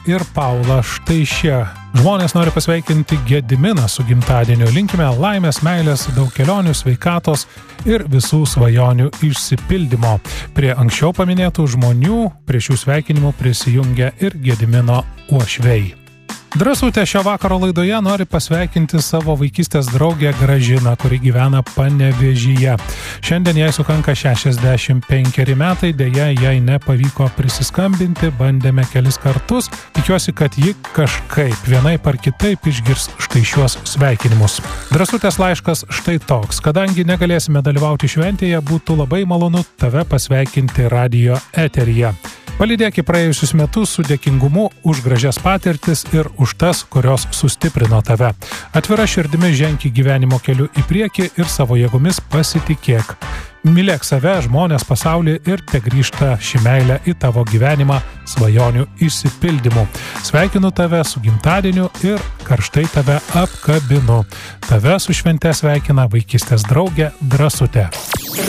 ir Paula. Štai šie žmonės nori pasveikinti Gediminą su gimtadieniu. Linkime laimės, meilės, daug kelionių, sveikatos ir visų svajonių išsipildymo. Prie anksčiau paminėtų žmonių prie šių sveikinimų prisijungia ir Gedimino uošviai. Drąsutė šio vakaro laidoje nori pasveikinti savo vaikystės draugę Gražiną, kuri gyvena Panevėžyje. Šiandien jai sukanka 65 metai, deja jai nepavyko prisiskambinti, bandėme kelis kartus. Tikiuosi, kad ji kažkaip vienaip ar kitaip išgirs štai šiuos sveikinimus. Drąsutės laiškas štai toks. Kadangi negalėsime dalyvauti šventėje, būtų labai malonu tave pasveikinti radijo eteryje. Palydėki praėjusius metus su dėkingumu už gražias patirtis ir už tas, kurios sustiprino tave. Atvira širdimi ženk gyvenimo keliu į priekį ir savo jėgomis pasitikėk. Mylėk save, žmonės, pasaulį ir tegrįžta ši meilė į tavo gyvenimą svajonių išsipildymu. Sveikinu tave su gimtadieniu ir karštai tave apkabinu. Tave su švente sveikina vaikystės draugė Drąsutė.